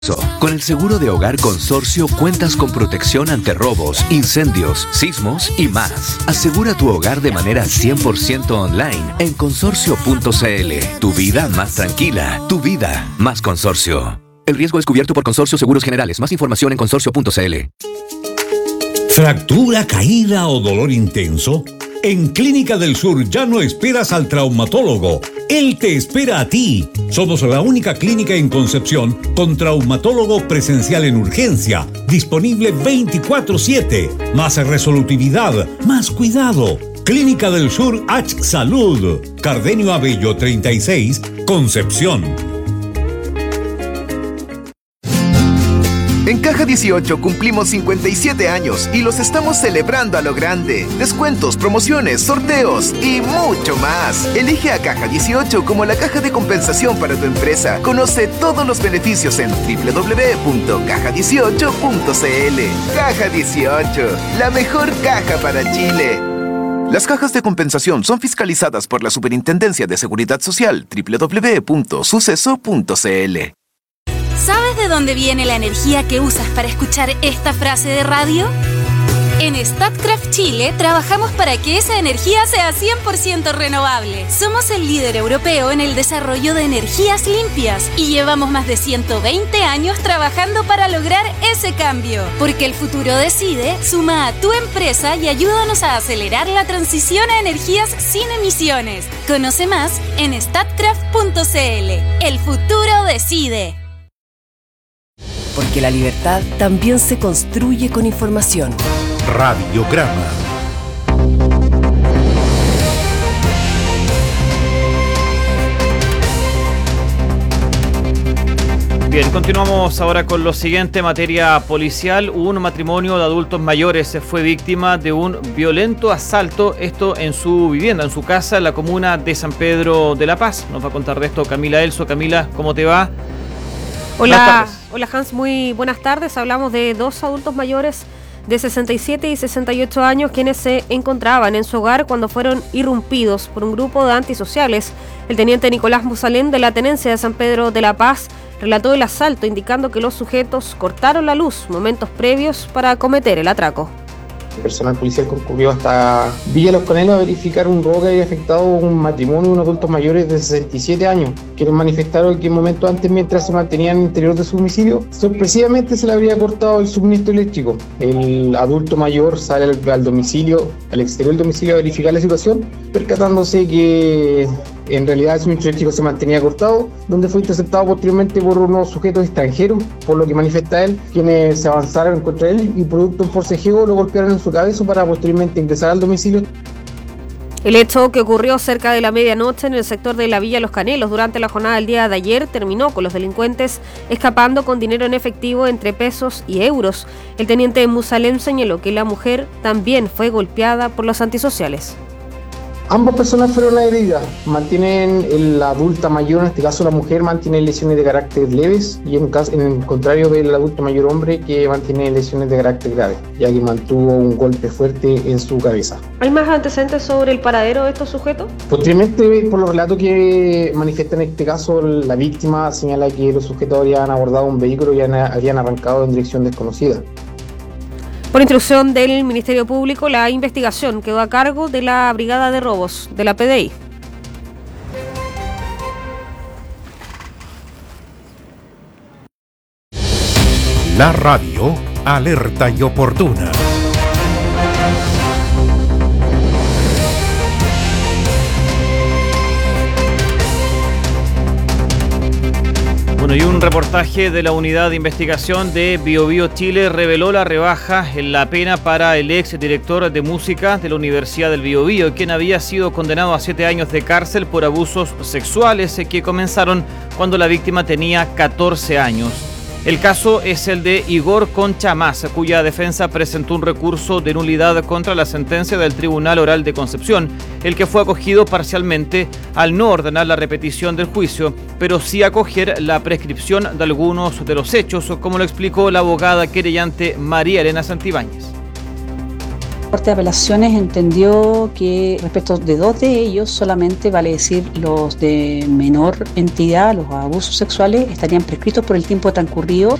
Con el seguro de hogar Consorcio cuentas con protección ante robos, incendios, sismos y más. Asegura tu hogar de manera 100% online en consorcio.cl. Tu vida más tranquila, tu vida más Consorcio. El riesgo es cubierto por Consorcio Seguros Generales. Más información en consorcio.cl. ¿Fractura, caída o dolor intenso? En Clínica del Sur ya no esperas al traumatólogo. Él te espera a ti. Somos la única clínica en Concepción con traumatólogo presencial en urgencia, disponible 24/7. Más resolutividad, más cuidado. Clínica del Sur H Salud. Cardenio Abello 36, Concepción. En Caja 18 cumplimos 57 años y los estamos celebrando a lo grande. Descuentos, promociones, sorteos y mucho más. Elige a Caja 18 como la caja de compensación para tu empresa. Conoce todos los beneficios en www.caja18.cl. Caja 18, la mejor caja para Chile. Las cajas de compensación son fiscalizadas por la Superintendencia de Seguridad Social, www.suceso.cl. ¿Sabes de dónde viene la energía que usas para escuchar esta frase de radio? En Statkraft Chile trabajamos para que esa energía sea 100% renovable. Somos el líder europeo en el desarrollo de energías limpias y llevamos más de 120 años trabajando para lograr ese cambio. Porque el futuro decide, suma a tu empresa y ayúdanos a acelerar la transición a energías sin emisiones. Conoce más en statkraft.cl. El futuro decide. Porque la libertad también se construye con información. Radiograma. Bien, continuamos ahora con lo siguiente, materia policial. Un matrimonio de adultos mayores fue víctima de un violento asalto, esto en su vivienda, en su casa, en la comuna de San Pedro de la Paz. Nos va a contar de esto Camila Elso. Camila, ¿cómo te va? Hola Hans, muy buenas tardes. Hablamos de dos adultos mayores de 67 y 68 años quienes se encontraban en su hogar cuando fueron irrumpidos por un grupo de antisociales. El teniente Nicolás Musalén de la Tenencia de San Pedro de la Paz relató el asalto, indicando que los sujetos cortaron la luz momentos previos para cometer el atraco. El personal policial concurrió hasta Villa Los Canelos a verificar un robo que había afectado un matrimonio de unos adultos mayores de 67 años, quienes manifestaron que momentos antes, mientras se mantenían en el interior de su domicilio, sorpresivamente se le habría cortado el suministro eléctrico. El adulto mayor sale al domicilio, al exterior del domicilio, a verificar la situación, percatándose que en realidad el suministro eléctrico se mantenía cortado, donde fue interceptado posteriormente por unos sujetos extranjeros, por lo que manifiesta él, quienes se avanzaron contra él y producto de un forcejeo lo golpearon en su cabeza para posteriormente ingresar al domicilio. El hecho que ocurrió cerca de la medianoche en el sector de la Villa Los Canelos durante la jornada del día de ayer terminó con los delincuentes escapando con dinero en efectivo entre pesos y euros. El teniente Musalem señaló que la mujer también fue golpeada por los antisociales. Ambas personas fueron agredidas, mantienen la adulta mayor, en este caso la mujer, mantiene lesiones de carácter leves y en el contrario del adulto mayor hombre que mantiene lesiones de carácter grave, ya que mantuvo un golpe fuerte en su cabeza. ¿Hay más antecedentes sobre el paradero de estos sujetos? Posteriormente, por los relatos que manifiesta en este caso, la víctima señala que los sujetos habrían abordado un vehículo y habían arrancado en dirección desconocida. Por instrucción del Ministerio Público, la investigación quedó a cargo de la Brigada de Robos de la PDI. La radio, alerta y oportuna. Bueno, y un reportaje de la Unidad de Investigación de BioBio Chile reveló la rebaja en la pena para el ex director de música de la Universidad del BioBio, quien había sido condenado a 7 años de cárcel por abusos sexuales que comenzaron cuando la víctima tenía 14 años. El caso es el de Igor Concha Mas, cuya defensa presentó un recurso de nulidad contra la sentencia del Tribunal Oral de Concepción, el que fue acogido parcialmente al no ordenar la repetición del juicio, pero sí acoger la prescripción de algunos de los hechos, como lo explicó la abogada querellante María Elena Santibáñez. Corte de Apelaciones entendió que respecto de 2 de ellos, solamente vale decir los de menor entidad, los abusos sexuales, estarían prescritos por el tiempo transcurrido